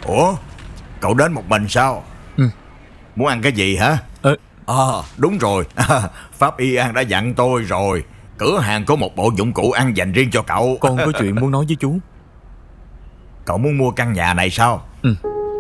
Ủa, cậu đến một mình sao? Ừ. Muốn ăn cái gì hả? Đúng rồi. Pháp Y An đã dặn tôi rồi. Cửa hàng có một bộ dụng cụ ăn dành riêng cho cậu. Con có chuyện muốn nói với chú. Cậu muốn mua căn nhà này sao? Ừ.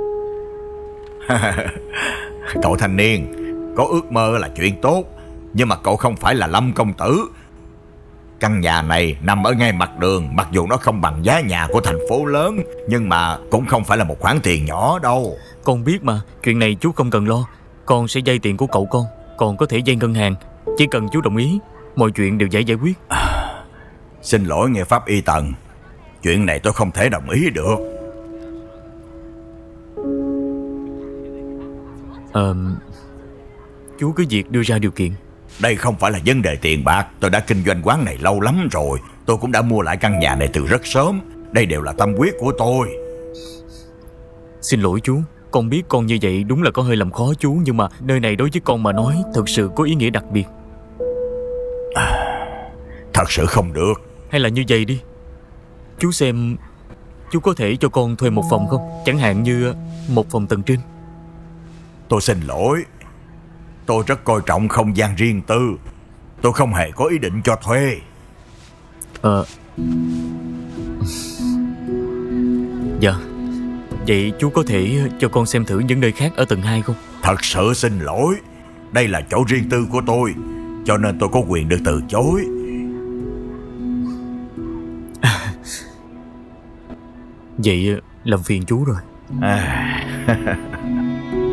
Cậu thanh niên, có ước mơ là chuyện tốt, nhưng mà cậu không phải là Lâm công tử. Căn nhà này nằm ở ngay mặt đường. Mặc dù nó không bằng giá nhà của thành phố lớn, nhưng mà cũng không phải là một khoản tiền nhỏ đâu. Con biết mà, chuyện này chú không cần lo. Con sẽ vay tiền của cậu con. Con có thể vay ngân hàng. Chỉ cần chú đồng ý, mọi chuyện đều dễ giải quyết. Xin lỗi nghe Pháp Y Tần, chuyện này tôi không thể đồng ý được. Chú cứ việc đưa ra điều kiện. Đây không phải là vấn đề tiền bạc. Tôi đã kinh doanh quán này lâu lắm rồi. Tôi cũng đã mua lại căn nhà này từ rất sớm. Đây đều là tâm huyết của tôi. Xin lỗi chú, con biết con như vậy đúng là có hơi làm khó chú, nhưng mà nơi này đối với con mà nói thực sự có ý nghĩa đặc biệt. Thật sự không được. Hay là như vậy đi, chú xem chú có thể cho con thuê một phòng không? Chẳng hạn như một phòng tầng trên. Tôi xin lỗi, tôi rất coi trọng không gian riêng tư. Tôi không hề có ý định cho thuê. Dạ. Vậy chú có thể cho con xem thử những nơi khác ở tầng 2 không? Thật sự xin lỗi, đây là chỗ riêng tư của tôi, cho nên tôi có quyền được từ chối. Vậy làm phiền chú rồi.